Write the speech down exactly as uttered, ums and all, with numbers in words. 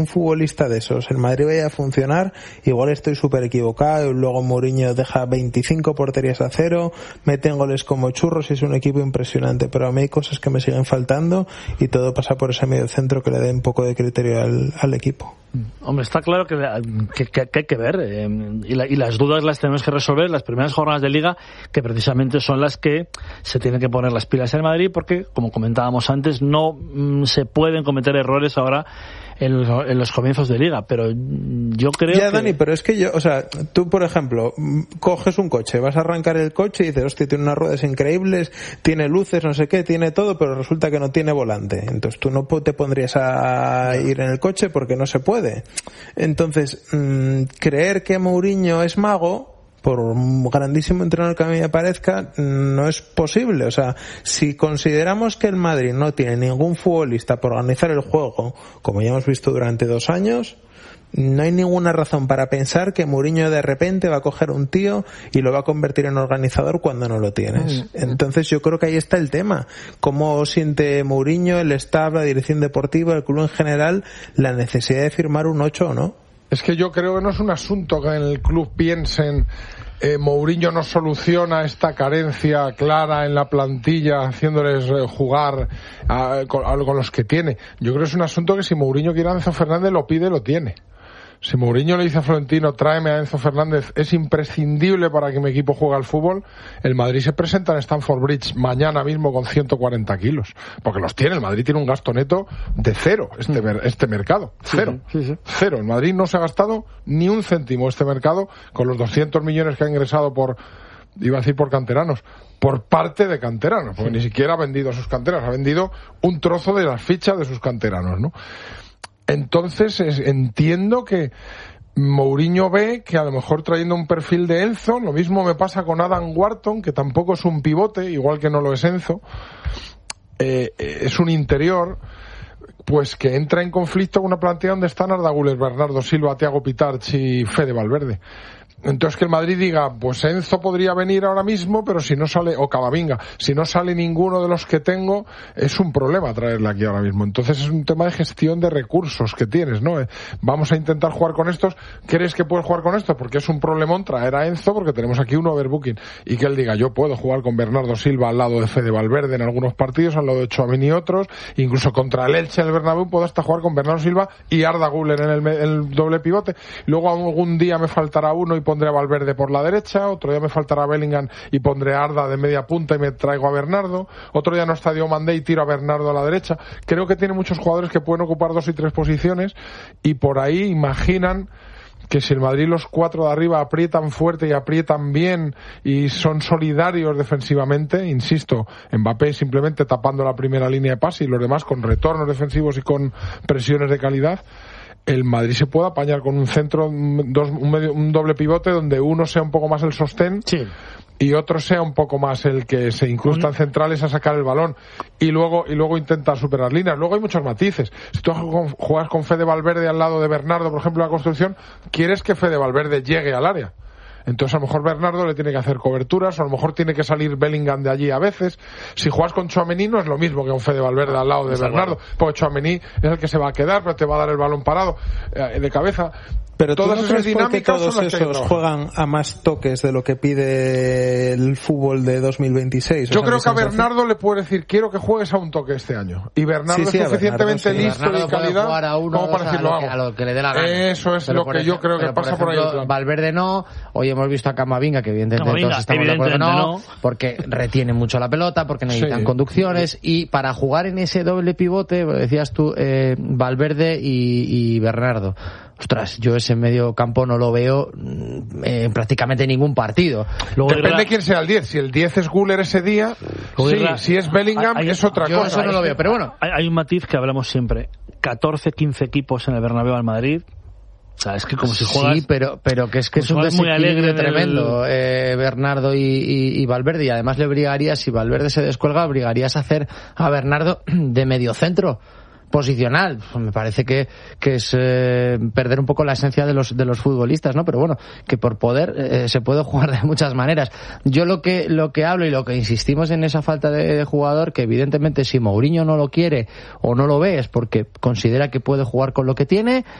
un futbolista de esos el Madrid vaya a funcionar, igual estoy súper equivocado, y luego Mourinho deja veinticinco porterías a cero, meten goles como churros y es un equipo impresionante, pero a mí hay cosas que me siguen faltando y todo pasa por ese medio centro que le dé un poco de criterio al, al equipo. Hombre, está claro que, que, que, que hay que ver eh, y, la, y las dudas las tenemos que resolver las primeras jornadas de Liga, que precisamente son las que se tienen que poner las pilas en Madrid, porque como comentábamos antes no mm, se pueden cometer errores ahora en los, en los comienzos de Liga, pero yo creo ya, que... Dani, pero es que yo, o sea, tú por ejemplo coges un coche, vas a arrancar el coche y dices, hostia, tiene unas ruedas increíbles, tiene luces, no sé qué, tiene todo, pero resulta que no tiene volante, entonces tú no te pondrías a ir en el coche porque no se puede. Entonces mmm, creer que Mourinho es mago, por un grandísimo entrenador que a mí me parezca, no es posible. O sea, si consideramos que el Madrid no tiene ningún futbolista por organizar el juego, como ya hemos visto durante dos años, no hay ninguna razón para pensar que Mourinho de repente va a coger un tío y lo va a convertir en organizador cuando no lo tienes. Entonces yo creo que ahí está el tema. ¿Cómo siente Mourinho, el staff, la dirección deportiva, el club en general, la necesidad de firmar un ocho o no? Es que yo creo que no es un asunto que en el club piensen eh, Mourinho no soluciona esta carencia clara en la plantilla haciéndoles eh, jugar a, con, a, con los que tiene. Yo creo que es un asunto que si Mourinho quiere a Enzo Fernández lo pide, lo tiene. Si Mourinho le dice a Florentino, tráeme a Enzo Fernández, es imprescindible para que mi equipo juegue al fútbol, el Madrid se presenta en Stamford Bridge mañana mismo con ciento cuarenta kilos. Porque los tiene, el Madrid tiene un gasto neto de cero, este, mer- este mercado. Cero. Sí, sí, sí. Cero. El Madrid no se ha gastado ni un céntimo este mercado con los doscientos millones que ha ingresado por, iba a decir por canteranos, por parte de canteranos, porque sí. Ni siquiera ha vendido a sus canteranos, ha vendido un trozo de las fichas de sus canteranos, ¿no? Entonces es, entiendo que Mourinho ve que a lo mejor trayendo un perfil de Enzo, lo mismo me pasa con Adam Wharton, que tampoco es un pivote, igual que no lo es Enzo, eh, es un interior, pues que entra en conflicto con una plantilla donde están Arda Güler, Bernardo Silva, Thiago Pitarch y Fede Valverde. Entonces que el Madrid diga, pues Enzo podría venir ahora mismo, pero si no sale, o Camavinga, si no sale ninguno de los que tengo, es un problema traerle aquí ahora mismo. Entonces es un tema de gestión de recursos que tienes, ¿no? Vamos a intentar jugar con estos, ¿crees que puedes jugar con estos? Porque es un problemón traer a Enzo, porque tenemos aquí un overbooking, y que él diga, yo puedo jugar con Bernardo Silva al lado de Fede Valverde en algunos partidos, al lado de Tchouaméni y otros, incluso contra el Elche en el Bernabéu puedo hasta jugar con Bernardo Silva y Arda Güler en el, el doble pivote. Luego algún día me faltará uno y pondré a Valverde por la derecha, otro día me faltará Bellingham y pondré a Arda de media punta y me traigo a Bernardo, otro día no está Diomandé y tiro a Bernardo a la derecha. Creo que tiene muchos jugadores que pueden ocupar dos y tres posiciones y por ahí imaginan que si el Madrid los cuatro de arriba aprietan fuerte y aprietan bien y son solidarios defensivamente, insisto, Mbappé simplemente tapando la primera línea de pase y los demás con retornos defensivos y con presiones de calidad, el Madrid se puede apañar con un centro, un, dos, un, medio, un doble pivote donde uno sea un poco más el sostén sí. y otro sea un poco más el que se incrusta en centrales a sacar el balón y luego y luego intentar superar líneas. Luego hay muchos matices. Si tú juegas con Fede Valverde al lado de Bernardo, por ejemplo, en la construcción, quieres que Fede Valverde llegue al área. Entonces a lo mejor Bernardo le tiene que hacer coberturas o a lo mejor tiene que salir Bellingham de allí a veces. Si juegas con Tchouaméni no es lo mismo que un Fede Valverde al lado de Bernardo, porque Tchouaméni es el que se va a quedar, pero te va a dar el balón parado eh, de cabeza. Pero todas ¿tú no esas crees porque todos esos juegan a más toques de lo que pide el fútbol de dos mil veintiséis? Yo creo que a Bernardo le puede decir, quiero que juegues a un toque este año. Y Bernardo sí, sí, es suficientemente Bernardo, sí. Bernardo listo y de calidad jugar a uno, como para decirlo, a, lo que, a lo que le dé la gana. Eso es pero lo que ejemplo, yo creo que pasa por, ejemplo, por ahí. Valverde no, hoy hemos visto a Camavinga, que evidentemente Camavinga, todos estamos de acuerdo no, no, porque retiene mucho la pelota, porque necesitan sí. conducciones, y para jugar en ese doble pivote, decías tú, eh, Valverde y, y Bernardo. Ostras, yo ese medio campo no lo veo eh, en prácticamente ningún partido. Luego Depende irá... quién sea el diez. Si el diez es Güler ese día, sí. Irá... Si es Bellingham, hay, es otra yo cosa. Eso no lo veo, pero bueno. Hay, hay un matiz que hablamos siempre. catorce, quince equipos en el Bernabéu al Madrid. O sea, es que como si juegas... Sí, pero, pero que es que es un desequilibrio tremendo, el... eh, Bernardo y, y, y Valverde, y además le obligarías, si Valverde se descuelga, obligarías a hacer a Bernardo de medio centro. posicional, pues me parece que, que es eh, perder un poco la esencia de los de los futbolistas, ¿no? Pero bueno, que por poder eh, se puede jugar de muchas maneras. Yo lo que lo que hablo y lo que insistimos en esa falta de, de jugador, que evidentemente si Mourinho no lo quiere o no lo ve es porque considera que puede jugar con lo que tiene,